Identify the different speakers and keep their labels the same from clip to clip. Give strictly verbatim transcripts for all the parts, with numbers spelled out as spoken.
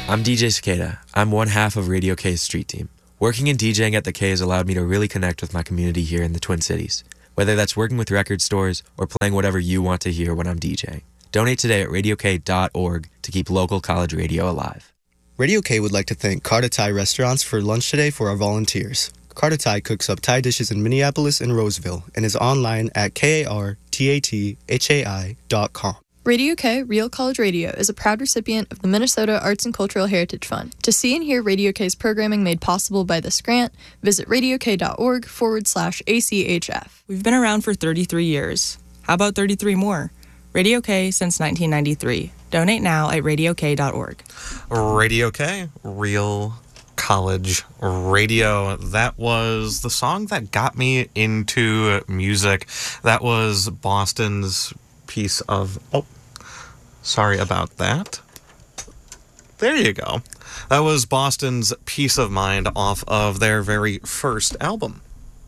Speaker 1: I'm D J Cicada. I'm one half of Radio K's street team. Working and DJing at the K has allowed me to really connect with my community here in the Twin Cities, whether that's working with record stores or playing whatever you want to hear when I'm DJing. Donate today at radio k dot org to keep local college radio alive.
Speaker 2: Radio K would like to thank Carta Thai Restaurants for lunch today for our volunteers. Carta Thai cooks up Thai dishes in Minneapolis and Roseville and is online at K A R T A T H A I dot com.
Speaker 3: Radio K, Real College Radio, is a proud recipient of the Minnesota Arts and Cultural Heritage Fund. To see and hear Radio K's programming made possible by this grant, visit radiok.org forward slash ACHF.
Speaker 4: We've been around for thirty-three years. How about thirty-three more? Radio K since nineteen ninety-three. Donate now at radio k dot org.
Speaker 5: Radio K, Real College Radio. That was the song that got me into music. That was Boston's piece of... Oh, sorry about that. There you go. That was Boston's Peace of Mind off of their very first album.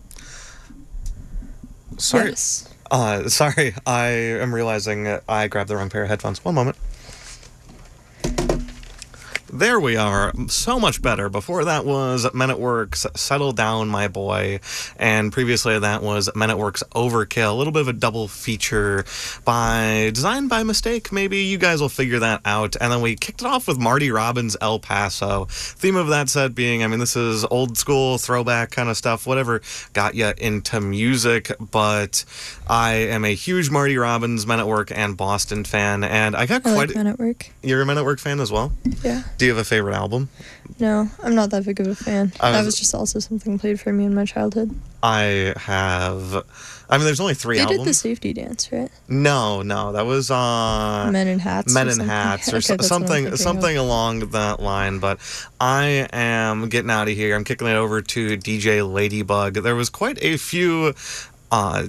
Speaker 5: Sorry.
Speaker 3: Yes.
Speaker 5: Uh, sorry, I am realizing I grabbed the wrong pair of headphones. One moment. There we are. So much better. Before that was Men at Work's Settle Down, My Boy. And previously that was Men at Work's Overkill. A little bit of a double feature by designed by mistake. Maybe you guys will figure that out. And then we kicked it off with Marty Robbins' El Paso. Theme of that set being, I mean, this is old school, throwback kind of stuff. Whatever got you into music. But I am a huge Marty Robbins, Men at Work, and Boston fan. And I got
Speaker 3: I
Speaker 5: quite...
Speaker 3: like Men at Work.
Speaker 5: You're a Men at Work fan as well?
Speaker 3: Yeah.
Speaker 5: Do you have a favorite album?
Speaker 3: No, I'm not that big of a fan.
Speaker 5: I was,
Speaker 3: that was just also something played for me in my childhood.
Speaker 5: I have... I mean, there's only three
Speaker 3: they
Speaker 5: albums.
Speaker 3: They did the Safety Dance, right?
Speaker 5: No, no. That was uh,
Speaker 3: Men in Hats.
Speaker 5: Men
Speaker 3: or
Speaker 5: in
Speaker 3: something.
Speaker 5: Hats or
Speaker 3: okay,
Speaker 5: so, something something
Speaker 3: of.
Speaker 5: along that line. But I am getting out of here. I'm kicking it over to D J Ladybug. There was quite a few... Uh,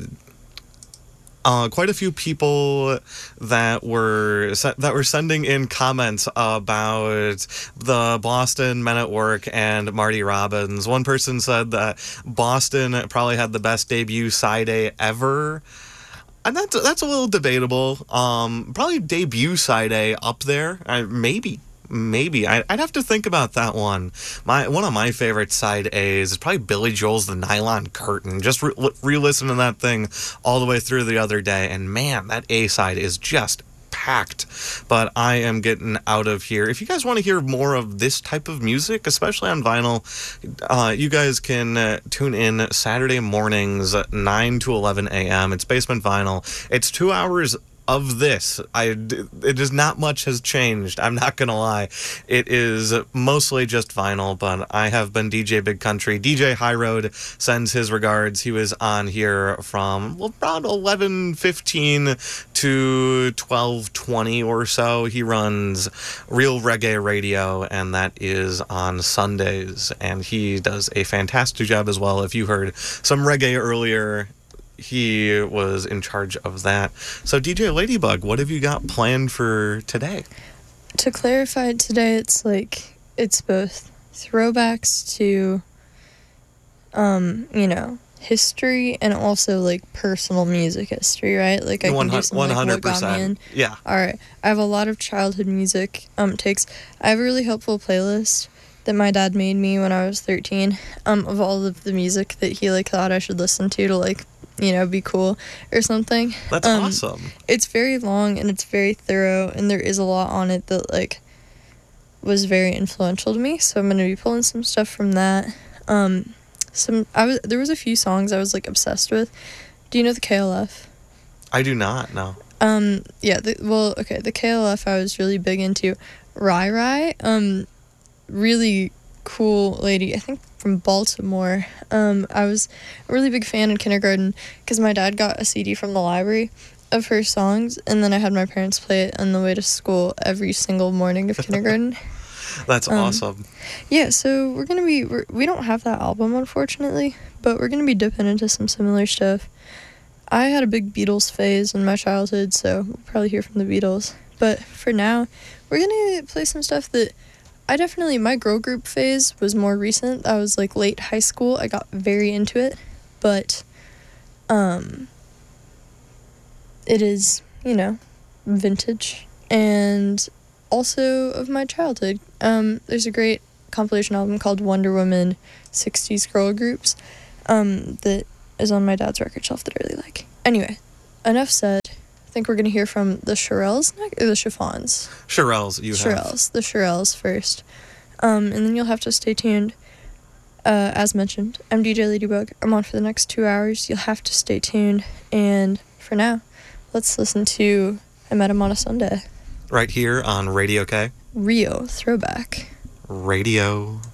Speaker 5: Uh, quite a few people that were that were sending in comments about the Boston Men at Work and Marty Robbins. One person said that Boston probably had the best debut side A ever. And that's, that's a little debatable. Um, probably debut side A up there. I, maybe. Maybe. I, I'd have to think about that one. My One of my favorite side A's is probably Billy Joel's The Nylon Curtain. Just re- re-listen to that thing all the way through the other day. And man, that A side is just packed. But I am getting out of here. If you guys want to hear more of this type of music, especially on vinyl, uh, you guys can uh, tune in Saturday mornings at nine to eleven a.m. It's Basement Vinyl. It's two hours of this. I, it is not much has changed. I'm not going to lie. It is mostly just vinyl, but I have been D J Big Country. D J High Road sends his regards. He was on here from well, around eleven fifteen to twelve twenty or so. He runs Real Reggae Radio, and that is on Sundays, and he does a fantastic job as well. If you heard some reggae earlier, he was in charge of that. So, D J Ladybug, what have you got planned for today?
Speaker 3: To clarify, today it's like, it's both throwbacks to, um, you know, history and also like personal music history, right? Like I can do something like what got me in.
Speaker 5: Yeah.
Speaker 3: All right. I have a lot of childhood music um takes. I have a really helpful playlist that my dad made me when I was thirteen, um, of all of the music that he like thought I should listen to to like, you know, be cool or something.
Speaker 5: That's
Speaker 3: um,
Speaker 5: awesome.
Speaker 3: It's very long and it's very thorough, and there is a lot on it that like was very influential to me. So I'm gonna be pulling some stuff from that. Um, some I was there was a few songs I was like obsessed with. Do you know the K L F?
Speaker 5: I do not. No.
Speaker 3: Um. Yeah. The, well. Okay. The K L F I was really big into. Rai Rai. Um. Really cool lady, I think from Baltimore. Um, I was a really big fan in kindergarten because my dad got a C D from the library of her songs, and then I had my parents play it on the way to school every single morning of kindergarten.
Speaker 5: That's
Speaker 3: um,
Speaker 5: awesome.
Speaker 3: Yeah, so we're gonna be, we're, we don't have that album, unfortunately, but we're gonna be dipping into some similar stuff. I had a big Beatles phase in my childhood, so we'll probably hear from the Beatles. But for now, we're gonna play some stuff that I definitely, my girl group phase was more recent. I was like late high school. I got very into it, but um, it is, you know, vintage and also of my childhood. Um, there's a great compilation album called Wonder Woman sixties Girl Groups um, that is on my dad's record shelf that I really like. Anyway, enough said. I think we're going to hear from the Shirelles next, or the Chiffons.
Speaker 5: Shirelles, you have.
Speaker 3: Shirelles, the Shirelles first. Um, and then you'll have to stay tuned. Uh, as mentioned, I'm D J Ladybug. I'm on for the next two hours. You'll have to stay tuned. And for now, let's listen to I Met Him on a Sunday.
Speaker 5: Right here on Radio K.
Speaker 3: Rio Throwback.
Speaker 5: Radio